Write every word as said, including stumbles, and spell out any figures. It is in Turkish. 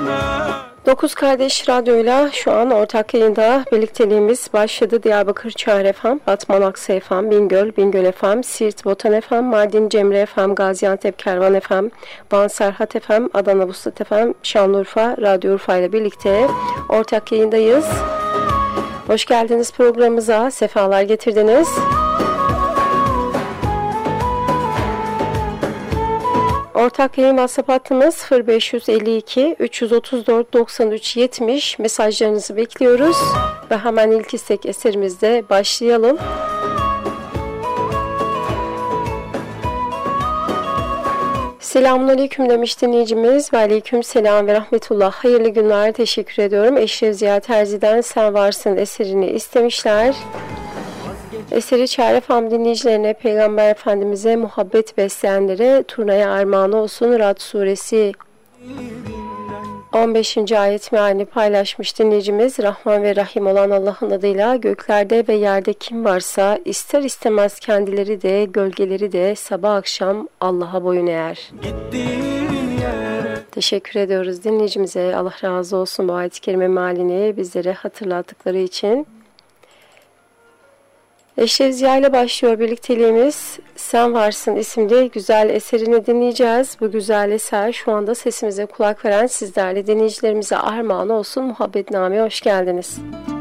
Dokuz Kardeş Radyo'yla şu an ortak yayında birlikteliğimiz başladı. Diyarbakır Çağrı F M, Batman Aksa F M, Bingöl, Bingöl F M, Siirt Botan F M, Mardin Cemre F M, Gaziantep Kervan F M, Van Serhat F M, Adana Vuslat F M, Şanlıurfa Radyo Urfa ile birlikte ortak yayındayız. Hoş geldiniz programımıza, sefalar getirdiniz. Ortak yayın WhatsApp hattımız sıfır beş elli iki üç yüz otuz dört doksan üç yetmiş. Mesajlarınızı bekliyoruz ve hemen ilk istek eserimizde başlayalım. Selamünaleyküm demiş dinleyicimiz. Ve aleyküm selam ve rahmetullah. Hayırlı günler, teşekkür ediyorum. Eşref Ziya Terzi'den Sen Varsın eserini istemişler. Eseri Çağrı F M dinleyicilerine, Peygamber Efendimiz'e muhabbet besleyenlere turnaya armağan olsun. Rad suresi on beşinci ayet mealini paylaşmış dinleyicimiz. Rahman ve Rahim olan Allah'ın adıyla, göklerde ve yerde kim varsa ister istemez kendileri de gölgeleri de sabah akşam Allah'a boyun eğer. Teşekkür ediyoruz dinleyicimize. Allah razı olsun bu ayet-i kerime mealini bizlere hatırlattıkları için. Eşref Ziya ile başlıyor birlikteliğimiz. Sen Varsın isimli güzel eserini dinleyeceğiz. Bu güzel eser şu anda sesimize kulak veren sizlerle dinleyicilerimize armağan olsun. Muhabbetname'ye hoş geldiniz.